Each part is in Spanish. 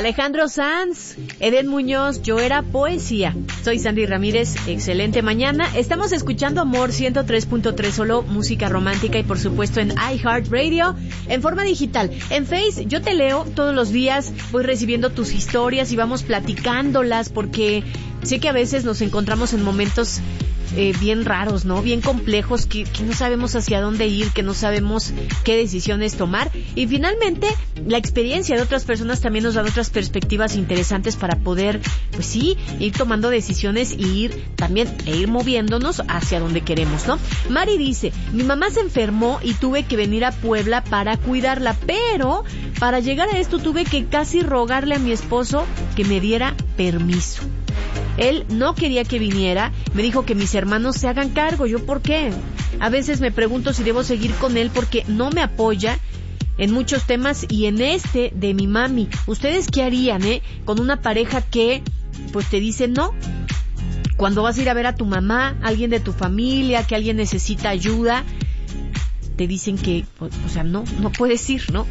Alejandro Sanz, Eden Muñoz, Yo Era Poesía. Soy Sandy Ramírez, excelente mañana. Estamos escuchando Amor 103.3, solo música romántica y por supuesto en iHeartRadio, en forma digital. En Face, yo te leo todos los días, voy recibiendo tus historias y vamos platicándolas porque sé que a veces nos encontramos en momentos bien raros, ¿no? Bien complejos, que no sabemos hacia dónde ir, que no sabemos qué decisiones tomar. Y finalmente, la experiencia de otras personas también nos da otras perspectivas interesantes para poder, pues sí, ir tomando decisiones y ir moviéndonos hacia donde queremos, ¿no? Mari dice, mi mamá se enfermó y tuve que venir a Puebla para cuidarla, pero para llegar a esto tuve que casi rogarle a mi esposo que me diera permiso. Él no quería que viniera, me dijo que mis hermanos se hagan cargo. ¿Yo por qué? A veces me pregunto si debo seguir con él porque no me apoya en muchos temas y en este de mi mami. ¿Ustedes qué harían, con una pareja que, pues te dice no? Cuando vas a ir a ver a tu mamá, alguien de tu familia, que alguien necesita ayuda, te dicen que, o sea, no puedes ir, ¿no?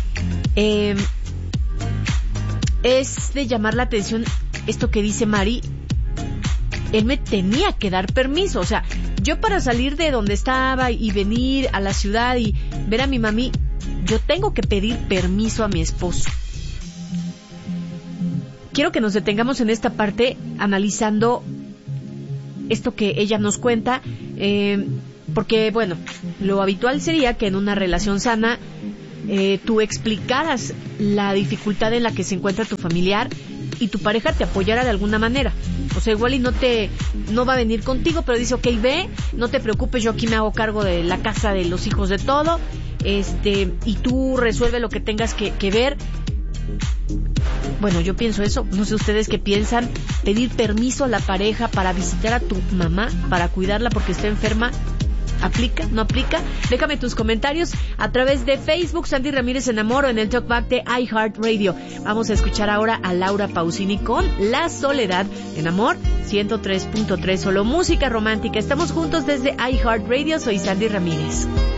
Es de llamar la atención esto que dice Mari. Él me tenía que dar permiso, o sea, yo para salir de donde estaba y venir a la ciudad y ver a mi mami, yo tengo que pedir permiso a mi esposo. Quiero que nos detengamos en esta parte analizando esto que ella nos cuenta, porque bueno, lo habitual sería que en una relación sana tú explicaras la dificultad en la que se encuentra tu familiar y tu pareja te apoyara de alguna manera. O sea, igual y no va a venir contigo, pero dice, okay, ve, no te preocupes, yo aquí me hago cargo de la casa, de los hijos, de todo, y tú resuelve lo que tengas que ver. Bueno, yo pienso eso, no sé ustedes qué piensan. Pedir permiso a la pareja para visitar a tu mamá, para cuidarla porque está enferma, ¿aplica? ¿No aplica? Déjame tus comentarios a través de Facebook, Sandy Ramírez en Amor, o en el Talkback de iHeartRadio. Vamos a escuchar ahora a Laura Pausini con La Soledad en Amor 103.3, solo música romántica. Estamos juntos desde iHeartRadio. Soy Sandy Ramírez.